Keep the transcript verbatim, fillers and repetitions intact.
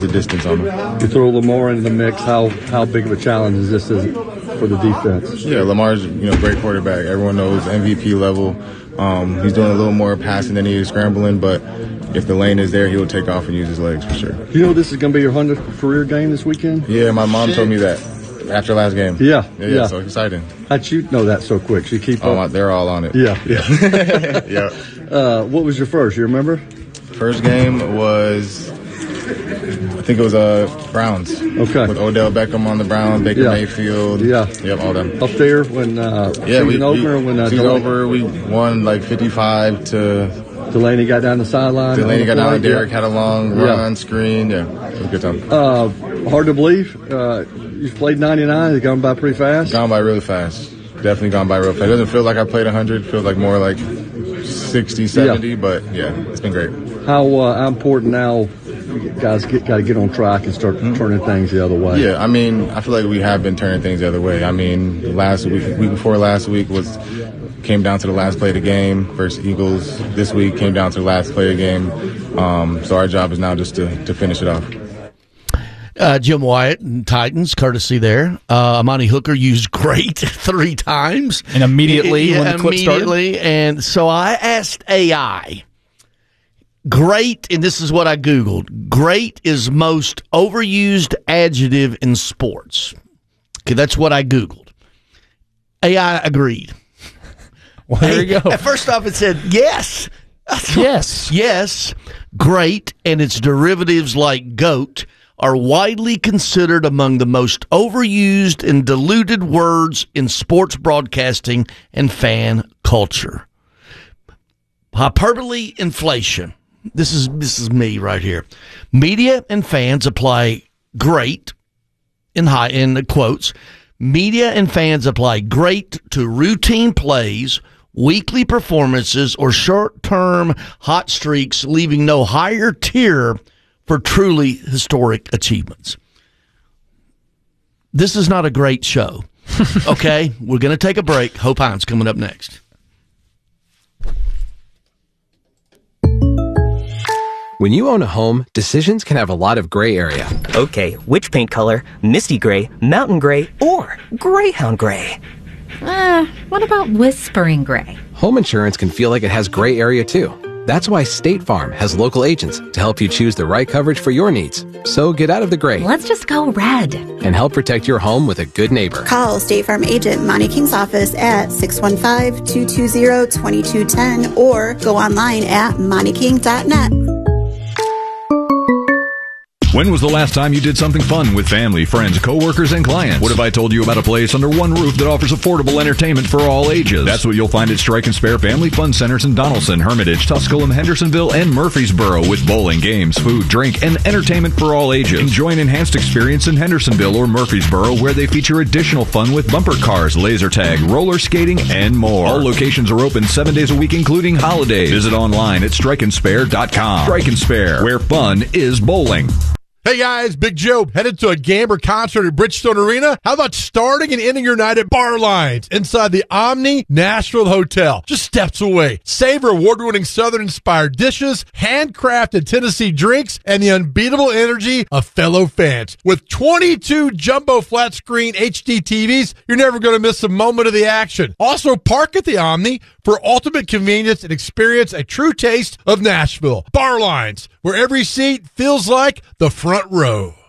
the distance on them. You throw Lamar into the mix. How how big of a challenge is this is for the defense? Yeah, Lamar's, you know, great quarterback. Everyone knows M V P level. Um, he's doing a little more passing than he is scrambling, but if the lane is there, he'll take off and use his legs for sure. You know this is going to be your hundredth career game this weekend? Yeah, my mom told me that after last game. Yeah, yeah, yeah. So exciting. How'd you know that so quick? She keep oh, up? They're all on it. Yeah, yeah. yeah. Uh, what was your first? You remember? First game was, I think it was uh, Browns. Okay. With Odell Beckham on the Browns, Baker yeah. Mayfield. Yeah. Yep, all them. Up there when uh, yeah, season we, opener we, when uh, season Delaney, over, we won like fifty-five to. Delaney got down the sideline. Delaney got down. Derek yeah. had a long yeah. run, screen. Yeah, it was a good time. Uh, hard to believe. Uh, you've played ninety-nine. It's gone by pretty fast. Gone by really fast. Definitely gone by real fast. It doesn't feel like I played one hundred. It feels like more like sixty, seventy. Yeah. But yeah, it's been great. How, uh, how important now? Guys get, got to get on track and start mm-hmm. turning things the other way. Yeah, I mean, I feel like we have been turning things the other way. I mean, last week, week before last week was came down to the last play of the game versus Eagles. This week came down to the last play of the game. Um, so our job is now just to, to finish it off. Uh, Jim Wyatt and Titans, courtesy there. Uh, Amani Hooker used great three times. And immediately yeah, when the clip immediately, started? And so I asked A I, great, and this is what I Googled, great is most overused adjective in sports. Okay, that's what I Googled. A I agreed. Well, there you go. At first off, it said yes. Yes. Yes. Great and its derivatives like GOAT are widely considered among the most overused and diluted words in sports broadcasting and fan culture. Hyperbole inflation. This is this is me right here. Media and fans apply great in high in quotes. Media and fans apply great to routine plays, weekly performances, or short-term hot streaks, leaving no higher tier for truly historic achievements. This is not a great show. Okay? We're going to take a break. Hope Hines coming up next. When you own a home, decisions can have a lot of gray area. Okay, which paint color? Misty gray, mountain gray, or greyhound gray? Uh, what about whispering gray? Home insurance can feel like it has gray area too. That's why State Farm has local agents to help you choose the right coverage for your needs. So get out of the gray. Let's just go red. And help protect your home with a good neighbor. Call State Farm agent Monty King's office at six one five, two two zero, two two one zero or go online at monty king dot net. When was the last time you did something fun with family, friends, coworkers, and clients? What if I told you about a place under one roof that offers affordable entertainment for all ages? That's what you'll find at Strike and Spare Family Fun Centers in Donaldson, Hermitage, Tusculum, Hendersonville, and Murfreesboro with bowling, games, food, drink, and entertainment for all ages. Enjoy an enhanced experience in Hendersonville or Murfreesboro where they feature additional fun with bumper cars, laser tag, roller skating, and more. All locations are open seven days a week, including holidays. Visit online at strike and spare dot com. Strike and Spare, where fun is bowling. Hey guys, Big Joe, headed to a Gamber concert at Bridgestone Arena? How about starting and ending your night at Bar Lines inside the Omni Nashville Hotel, just steps away? Savor award-winning Southern-inspired dishes, handcrafted Tennessee drinks, and the unbeatable energy of fellow fans. With twenty-two jumbo flat-screen H D T Vs, you're never going to miss a moment of the action. Also, park at the Omni for ultimate convenience and experience a true taste of Nashville. Bar Lines, where every seat feels like the front row.